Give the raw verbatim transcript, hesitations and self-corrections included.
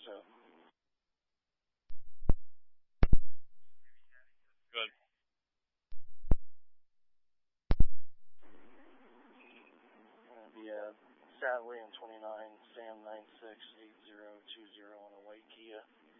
so. Good. Uh, the uh, Sadly in twenty-nine, Sam nine six eight zero two zero on a white Kia.